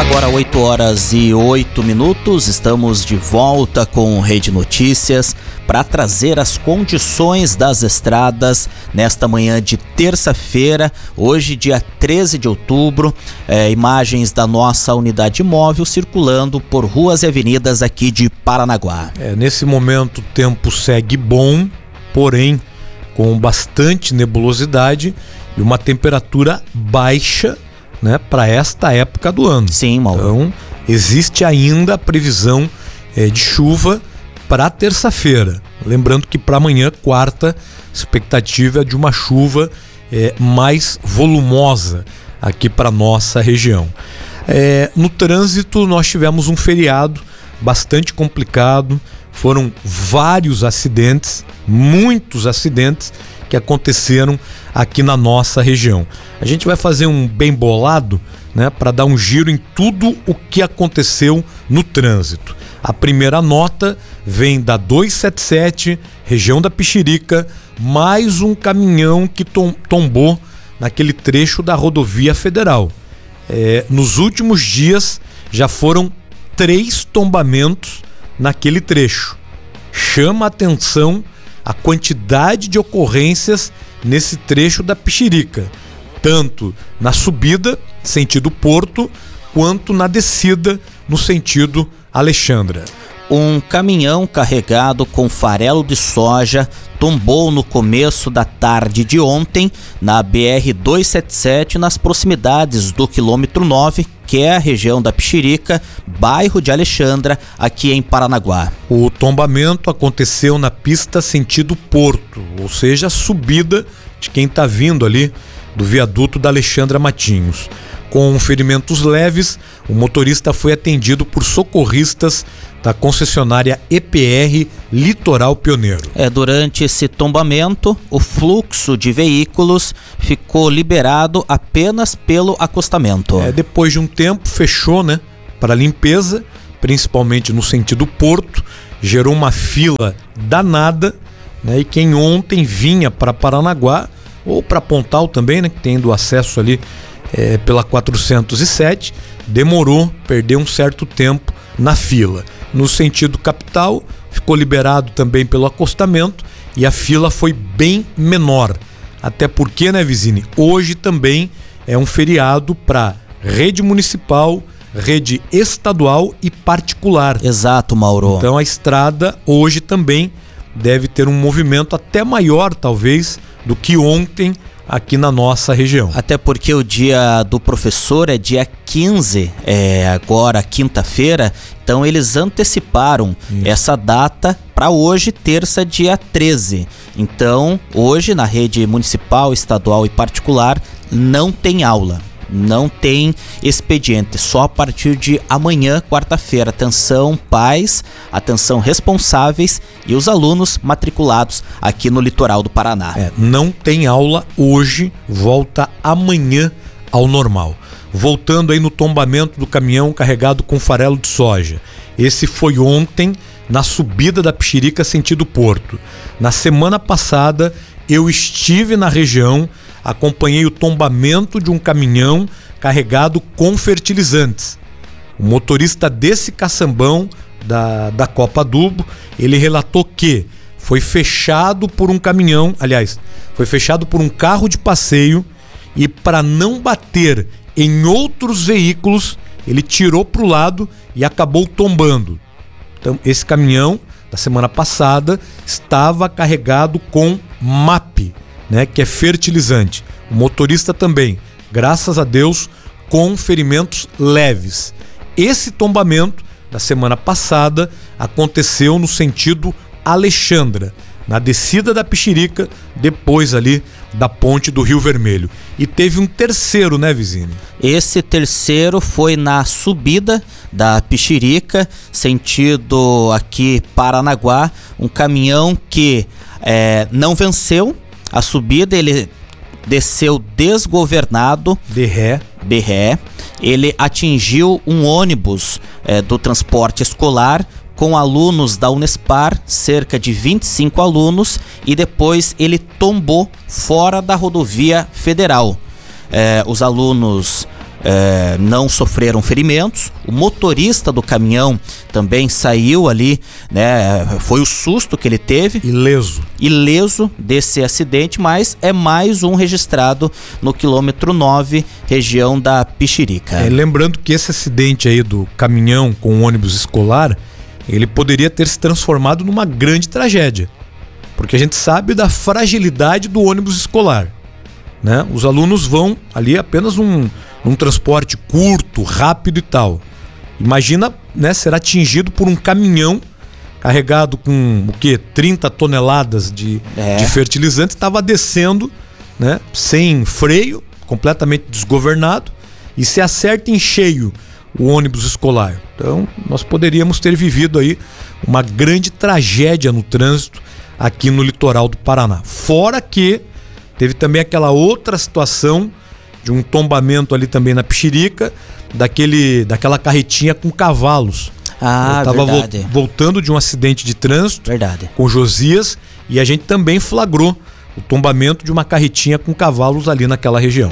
Agora 8h08, estamos de volta com Rede Notícias para trazer as condições das estradas nesta manhã de terça-feira, hoje dia 13 de outubro, imagens da nossa unidade móvel circulando por ruas e avenidas aqui de Paranaguá. Nesse momento o tempo segue bom, porém com bastante nebulosidade e uma temperatura baixa, né, para esta época do ano. Sim, Mauro. Então, existe ainda a previsão de chuva para terça-feira. Lembrando que para amanhã, quarta, expectativa é de uma chuva mais volumosa aqui para nossa região. No trânsito, nós tivemos um feriado bastante complicado. Foram vários acidentes, muitos acidentes que aconteceram aqui na nossa região. A gente vai fazer um bem bolado, né, para dar um giro em tudo o que aconteceu no trânsito. A primeira nota vem da 277, região da Pixirica, mais um caminhão que tombou naquele trecho da rodovia federal. Nos últimos dias já foram 3 tombamentos naquele trecho. Chama a atenção a quantidade de ocorrências nesse trecho da Pixirica, tanto na subida, sentido Porto, quanto na descida, no sentido Alexandra. Um caminhão carregado com farelo de soja tombou no começo da tarde de ontem na BR-277, nas proximidades do quilômetro 9, que é a região da Pixirica, bairro de Alexandra, aqui em Paranaguá. O tombamento aconteceu na pista sentido Porto, ou seja, a subida de quem está vindo ali do viaduto da Alexandra Matinhos. Com ferimentos leves, o motorista foi atendido por socorristas da concessionária EPR Litoral Pioneiro. Durante esse tombamento, o fluxo de veículos ficou liberado apenas pelo acostamento. Depois de um tempo, fechou, né, para limpeza, principalmente no sentido Porto, gerou uma fila danada, né, e quem ontem vinha para Paranaguá, ou para Pontal também, né, tendo acesso ali pela 407, perdeu um certo tempo na fila. No sentido capital, ficou liberado também pelo acostamento e a fila foi bem menor. Até porque, né, Vizine, hoje também é um feriado para rede municipal, rede estadual e particular. Exato, Mauro. Então a estrada hoje também deve ter um movimento até maior, talvez, do que ontem aqui na nossa região. Até porque o dia do professor é dia 15, agora quinta-feira, então eles anteciparam essa data para hoje, terça, dia 13. Então, hoje na rede municipal, estadual e particular, não tem aula. Não tem expediente, só a partir de amanhã, quarta-feira. Atenção, pais, atenção, responsáveis e os alunos matriculados aqui no litoral do Paraná. Não tem aula hoje, volta amanhã ao normal. Voltando aí no tombamento do caminhão carregado com farelo de soja. Esse foi ontem na subida da Pixirica sentido Porto. Na semana passada eu estive na região, acompanhei o tombamento de um caminhão carregado com fertilizantes. O motorista desse caçambão da Copa Adubo, ele relatou que foi fechado por um caminhão, aliás, foi fechado por um carro de passeio e para não bater em outros veículos, ele tirou para o lado e acabou tombando. Então, esse caminhão da semana passada estava carregado com MAP, né, que é fertilizante. O motorista também, graças a Deus, com ferimentos leves. Esse tombamento da semana passada aconteceu no sentido Alexandra, na descida da Pixirica, depois ali da ponte do Rio Vermelho. E teve um terceiro, né, Vizine? Esse terceiro foi na subida da Pixirica, sentido aqui Paranaguá, um caminhão que não venceu a subida, ele desceu desgovernado, de ré. Ele atingiu um ônibus do transporte escolar com alunos da Unespar, cerca de 25 alunos, e depois ele tombou fora da rodovia federal. Os alunos não sofreram ferimentos. O motorista do caminhão também saiu ali, né? Foi o susto que ele teve. Ileso desse acidente, mas é mais um registrado no quilômetro 9, região da Pixirica. Lembrando que esse acidente aí do caminhão com o ônibus escolar, ele poderia ter se transformado numa grande tragédia, porque a gente sabe da fragilidade do ônibus escolar, né? Os alunos vão ali apenas num transporte curto, rápido e tal. Imagina, né, ser atingido por um caminhão carregado com 30 toneladas de fertilizante, estava descendo, né, sem freio, completamente desgovernado, e se acerta em cheio o ônibus escolar. Então, nós poderíamos ter vivido aí uma grande tragédia no trânsito aqui no litoral do Paraná. Fora que teve também aquela outra situação de um tombamento ali também na Pixirica, daquela carretinha com cavalos. Eu tava voltando de um acidente de trânsito com Josias, e a gente também flagrou o tombamento de uma carretinha com cavalos ali naquela região.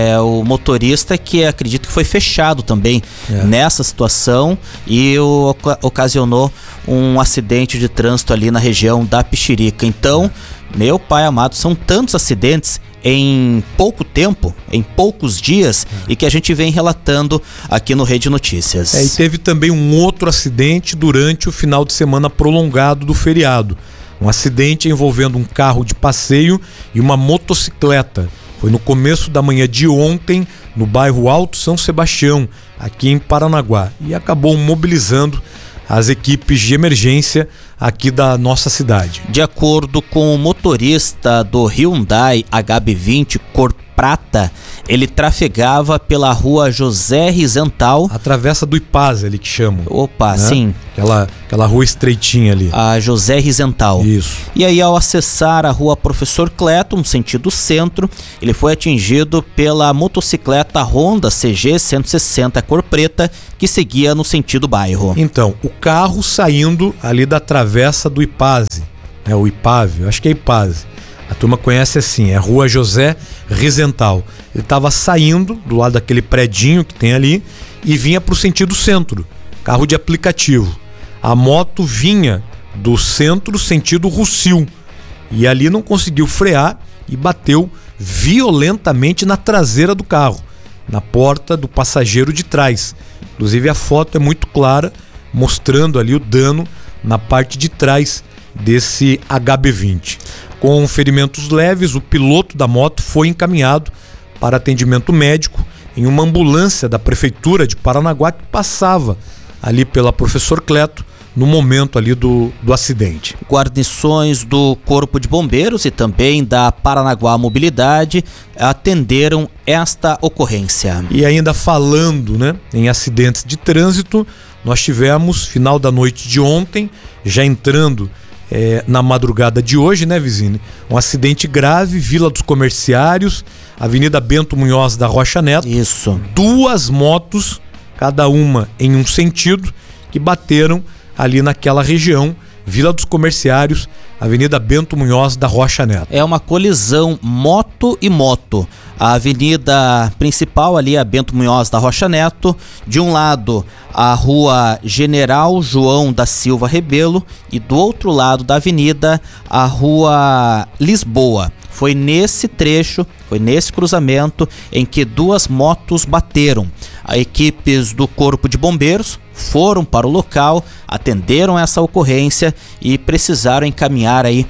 O motorista que acredito que foi fechado também nessa situação e ocasionou um acidente de trânsito ali na região da Pixirica. Então, meu pai amado, são tantos acidentes em pouco tempo, em poucos dias, e que a gente vem relatando aqui no Rede Notícias. E teve também um outro acidente durante o final de semana prolongado do feriado. Um acidente envolvendo um carro de passeio e uma motocicleta. Foi no começo da manhã de ontem, no bairro Alto São Sebastião, aqui em Paranaguá, e acabou mobilizando as equipes de emergência aqui da nossa cidade. De acordo com o motorista do Hyundai HB20 cor prata, ele trafegava pela rua José Rizental. A travessa do Ipaz, ali que chamam. Opa, né? Sim. Aquela rua estreitinha ali. A José Rizental. Isso. E aí, ao acessar a rua Professor Cleto, no sentido centro, ele foi atingido pela motocicleta Honda CG 160 cor preta, que seguia no sentido bairro. Então, o carro saindo ali da travessa do Ipaz, o Ipave, acho que é Ipaz. A turma conhece assim, é Rua José Rizental. Ele estava saindo do lado daquele predinho que tem ali e vinha para o sentido centro, carro de aplicativo. A moto vinha do centro sentido Rossio e ali não conseguiu frear e bateu violentamente na traseira do carro, na porta do passageiro de trás. Inclusive a foto é muito clara, mostrando ali o dano na parte de trás desse HB20. Com ferimentos leves, o piloto da moto foi encaminhado para atendimento médico em uma ambulância da Prefeitura de Paranaguá que passava ali pela Professor Cleto no momento ali do acidente. Guarnições do Corpo de Bombeiros e também da Paranaguá Mobilidade atenderam esta ocorrência. E ainda falando, né, em acidentes de trânsito, nós tivemos, final da noite de ontem, já entrando na madrugada de hoje, né, Vizine? Um acidente grave, Vila dos Comerciários, Avenida Bento Munhoz da Rocha Neto. Isso. 2 motos, cada uma em um sentido, que bateram ali naquela região, Vila dos Comerciários, Avenida Bento Munhoz da Rocha Neto. É uma colisão moto e moto. A avenida principal ali, a Bento Munhoz da Rocha Neto. De um lado, a rua General João da Silva Rebelo. E do outro lado da avenida, a rua Lisboa. Foi nesse trecho, foi nesse cruzamento em que 2 motos bateram. As equipes do Corpo de Bombeiros foram para o local, atenderam essa ocorrência e precisaram encaminhar aí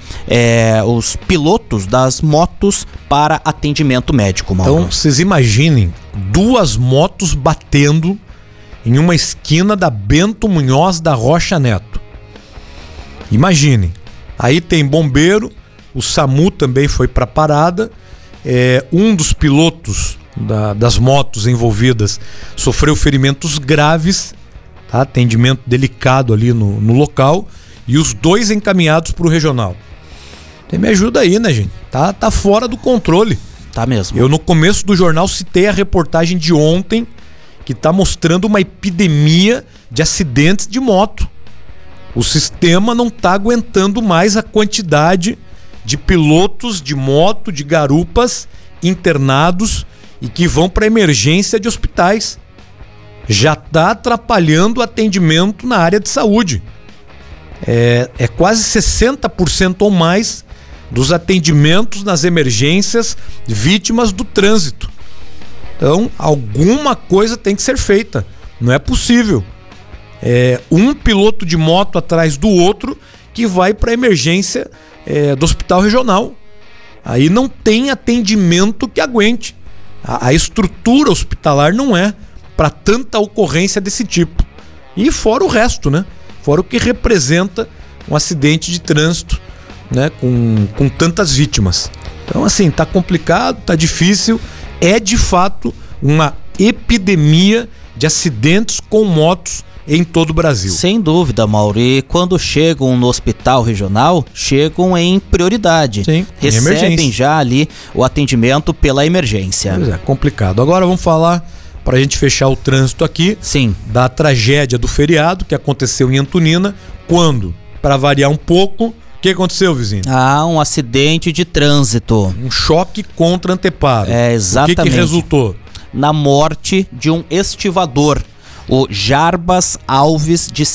os pilotos das motos para atendimento médico, Mauro. Então, vocês imaginem 2 motos batendo em uma esquina da Bento Munhoz da Rocha Neto. Imaginem. Aí tem bombeiro, o SAMU também foi para a parada. Um dos pilotos das motos envolvidas sofreu ferimentos graves, tá? Atendimento delicado ali no local, e os 2 encaminhados para o regional. Você me ajuda aí, né, gente? Tá fora do controle. Tá mesmo. Eu no começo do jornal citei a reportagem de ontem que tá mostrando uma epidemia de acidentes de moto. O sistema não tá aguentando mais a quantidade de pilotos de moto, de garupas internados e que vão para emergência de hospitais. Já está atrapalhando o atendimento na área de saúde. É quase 60% ou mais dos atendimentos nas emergências vítimas do trânsito. Então, alguma coisa tem que ser feita. Não é possível. Um piloto de moto atrás do outro que vai para a emergência do hospital regional. Aí não tem atendimento que aguente. A estrutura hospitalar não é para tanta ocorrência desse tipo. E fora o resto, né? Fora o que representa um acidente de trânsito, né? Com tantas vítimas. Então, assim, tá complicado, tá difícil. É de fato uma epidemia de acidentes com motos em todo o Brasil. Sem dúvida, Mauro. E quando chegam no hospital regional, chegam em prioridade. Sim, recebem já ali o atendimento pela emergência. Pois é, complicado. Agora vamos falar, para a gente fechar o trânsito aqui, sim, da tragédia do feriado que aconteceu em Antonina, quando, para variar um pouco, o que aconteceu, vizinho? Um acidente de trânsito. Um choque contra anteparo. Exatamente. O que resultou? Na morte de um estivador, o Jarbas Alves, de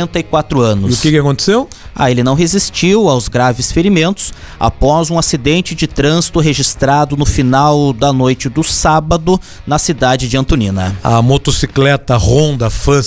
54 anos. E o que aconteceu? Ele não resistiu aos graves ferimentos após um acidente de trânsito registrado no final da noite do sábado na cidade de Antonina. A motocicleta Honda Fan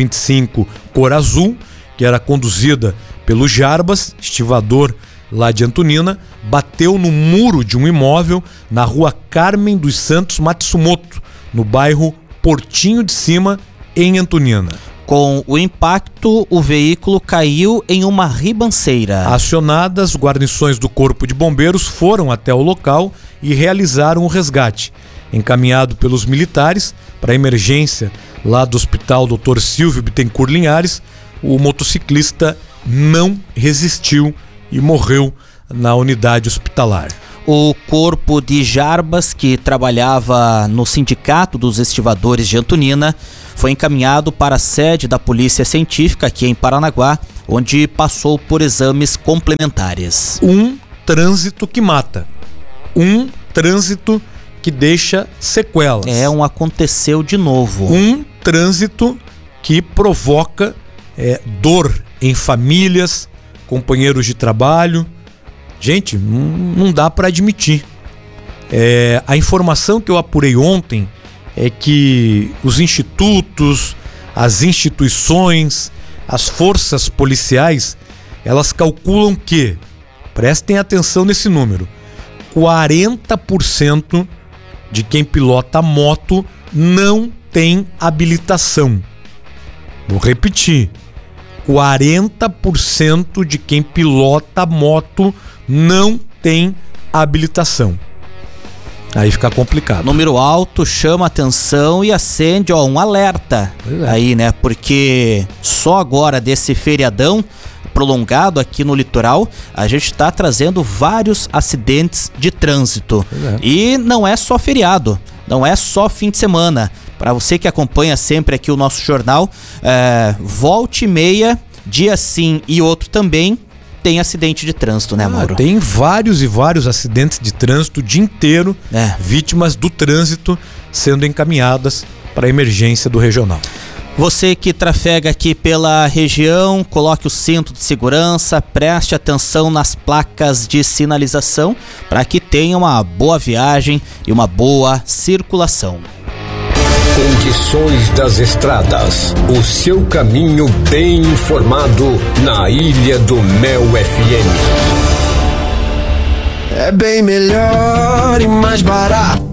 125 cor azul, que era conduzida pelo Jarbas, estivador lá de Antonina, bateu no muro de um imóvel na rua Carmen dos Santos Matsumoto, no bairro Portinho de Cima, em Antonina. Com o impacto, o veículo caiu em uma ribanceira. Acionadas, guarnições do Corpo de Bombeiros foram até o local e realizaram o resgate. Encaminhado pelos militares para a emergência lá do Hospital Dr. Silvio Bittencourt Linhares, o motociclista não resistiu e morreu na unidade hospitalar. O corpo de Jarbas, que trabalhava no Sindicato dos Estivadores de Antonina, foi encaminhado para a sede da Polícia Científica aqui em Paranaguá, onde passou por exames complementares. Um trânsito que mata. Um trânsito que deixa sequelas. Aconteceu de novo. Um trânsito que provoca dor em famílias, companheiros de trabalho. Gente, não dá para admitir. A informação que eu apurei ontem é que os institutos, as instituições, as forças policiais, elas calculam que, prestem atenção nesse número, 40% de quem pilota moto não tem habilitação. Vou repetir. 40% de quem pilota moto não tem habilitação. Aí fica complicado. Número alto, chama atenção e acende um alerta aí, né? Porque só agora desse feriadão prolongado aqui no litoral, a gente está trazendo vários acidentes de trânsito. E não é só feriado, não é só fim de semana. Para você que acompanha sempre aqui o nosso jornal, volta e meia, dia sim e outro também, tem acidente de trânsito, né, Mauro? Tem vários e vários acidentes de trânsito o dia inteiro, vítimas do trânsito sendo encaminhadas para a emergência do regional. Você que trafega aqui pela região, coloque o cinto de segurança, preste atenção nas placas de sinalização para que tenha uma boa viagem e uma boa circulação. Condições das estradas. O seu caminho bem informado na Ilha do Mel FM. É bem melhor e mais barato.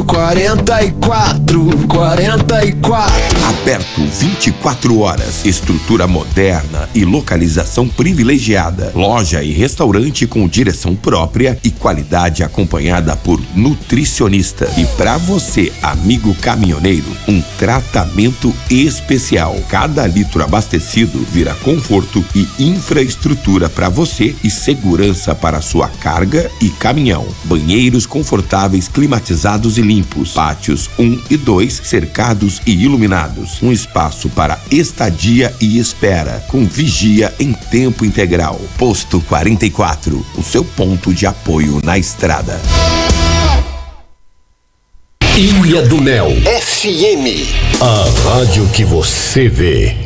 44. Aberto 24 horas. Estrutura moderna e localização privilegiada. Loja e restaurante com direção própria e qualidade acompanhada por nutricionista. E para você, amigo caminhoneiro, um tratamento especial. Cada litro abastecido vira conforto e infraestrutura para você e segurança para sua carga e caminhão. Banheiros confortáveis, climatizados e limpos. Pátios 1 e 2 cercados e iluminados. Um espaço para estadia e espera, com vigia em tempo integral. Posto 44, o seu ponto de apoio na estrada. Ilha do Mel FM, a rádio que você vê.